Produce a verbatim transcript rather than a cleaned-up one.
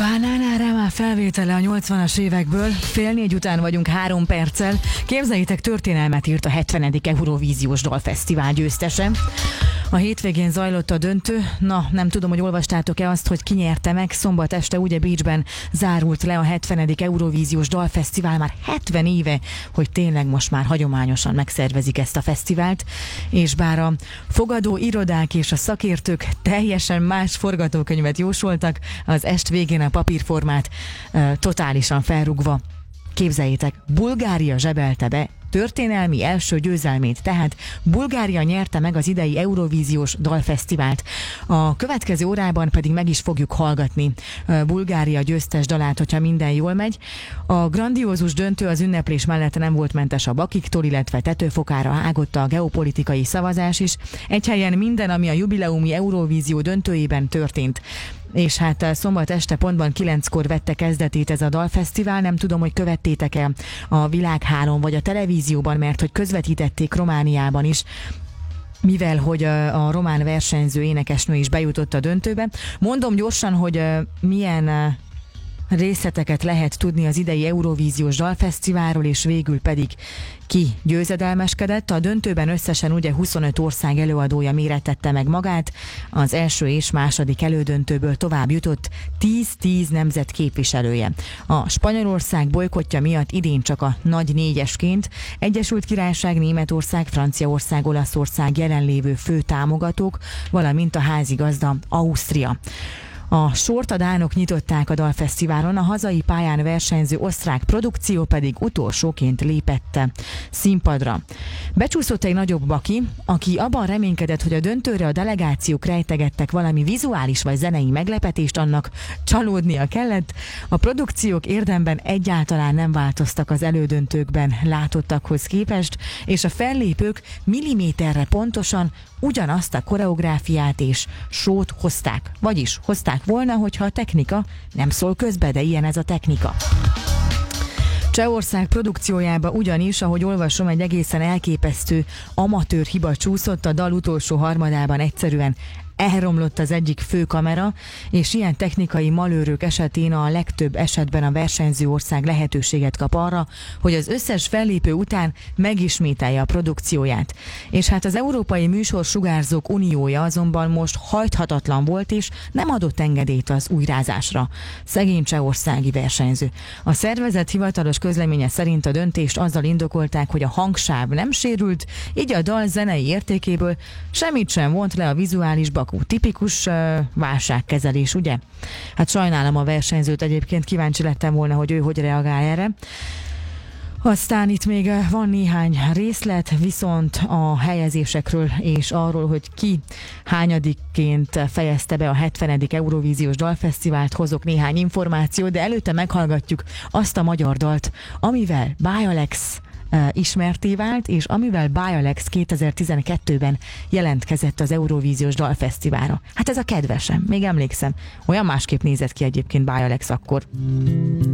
Bananarama már felvétele a nyolcvanas évekből, fél négy után vagyunk három perccel. Képzeljétek, történelmet írt a hetvenedik Eurovíziós Dalfesztivál győztese. A hétvégén zajlott a döntő. Na, nem tudom, hogy olvastátok-e azt, hogy ki nyerte meg. Szombat este ugye Bécsben zárult le a hetvenedik Eurovíziós Dalfesztivál. Már hetven éve, hogy tényleg most már hagyományosan megszervezik ezt a fesztivált. És bár a fogadó irodák és a szakértők teljesen más forgatókönyvet jósoltak, az est végén a papírformát uh, totálisan felrúgva. Képzeljétek, Bulgária zsebelte be történelmi első győzelmét, tehát Bulgária nyerte meg az idei Eurovíziós Dalfesztivált. A következő órában pedig meg is fogjuk hallgatni Bulgária győztes dalát, hogyha minden jól megy. A grandiózus döntő az ünneplés mellett nem volt mentes a bakiktól, illetve tetőfokára ágott a geopolitikai szavazás is. Egy helyen minden, ami a jubileumi Eurovízió döntőjében történt. És hát szombat este pontban kilenckor vette kezdetét ez a dalfesztivál. Nem tudom, hogy követtétek-e a világhálón vagy a televízióban, mert hogy közvetítették Romániában is, mivel hogy a, a román versenyző énekesnő is bejutott a döntőbe. Mondom gyorsan, hogy milyen részleteket lehet tudni az idei Eurovíziós Dalfesztiválról, és végül pedig ki győzedelmeskedett. A döntőben összesen ugye huszonöt ország előadója mérettette meg magát, az első és második elődöntőből tovább jutott tíz-tíz nemzet képviselője. A Spanyolország bolykottja miatt idén csak a nagy négyesként Egyesült Királyság, Németország, Franciaország, Olaszország jelenlévő fő támogatók, valamint a házigazda Ausztria. A sort a dánok nyitották a dalfesztiválon, a hazai pályán versenyző osztrák produkció pedig utolsóként lépett színpadra. Becsúszott egy nagyobb baki, aki abban reménykedett, hogy a döntőre a delegációk rejtegettek valami vizuális vagy zenei meglepetést, annak csalódnia kellett. A produkciók érdemben egyáltalán nem változtak az elődöntőkben látottakhoz képest, és a fellépők milliméterre pontosan ugyanazt a koreográfiát és sót hozták. Vagyis hozták volna, hogyha a technika nem szól közbe, de ilyen ez a technika. Csehország produkciójába ugyanis, ahogy olvasom, egy egészen elképesztő amatőr hiba csúszott, a dal utolsó harmadában egyszerűen elromlott az egyik fő kamera, és ilyen technikai malőrök esetén a legtöbb esetben a versenyző ország lehetőséget kap arra, hogy az összes fellépő után megismételje a produkcióját. És hát az Európai Műsorsugárzók Uniója azonban most hajthatatlan volt, és nem adott engedélyt az újrázásra. Szegény csehországi versenyző. A szervezet hivatalos közleménye szerint a döntést azzal indokolták, hogy a hangsáv nem sérült, így a dal zenei értékéből semmit sem vont le a vizuális Bakú. Tipikus uh, válságkezelés, ugye? Hát sajnálom a versenyzőt, egyébként kíváncsi lettem volna, hogy ő hogy reagál erre. Aztán itt még van néhány részlet, viszont a helyezésekről és arról, hogy ki hányadikként fejezte be a hetvenedik Eurovíziós Dalfesztivált, hozok néhány információt, de előtte meghallgatjuk azt a magyar dalt, amivel Bialex ismerté vált, és amivel Bialex kétezer-tizenkettőben jelentkezett az Eurovíziós Dalfesztiválra. Hát ez a kedvesem, még emlékszem. Olyan másképp nézett ki egyébként Bialex akkor.